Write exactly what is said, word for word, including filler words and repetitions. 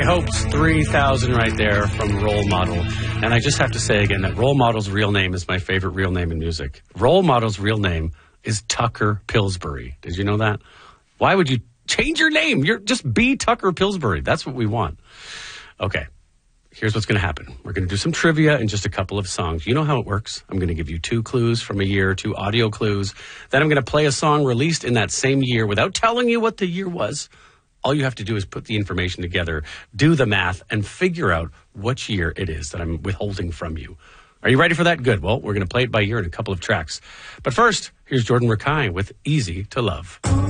Okay, Hope's three thousand right there from Role Model. And I just have to say again that Role Model's real name is my favorite real name in music. Role Model's real name is Tucker Pillsbury. Did you know that? Why would you change your name? You're just be Tucker Pillsbury. That's what we want. Okay, here's what's going to happen. We're going to do some trivia and just a couple of songs. You know how it works. I'm going to give you two clues from a year, two audio clues. Then I'm going to play a song released in that same year without telling you what the year was. All you have to do is put the information together, do the math, and figure out which year it is that I'm withholding from you. Are you ready for that? Good. Well, we're going to play it by ear in a couple of tracks. But first, here's Jordan Rakei with Easy to Love.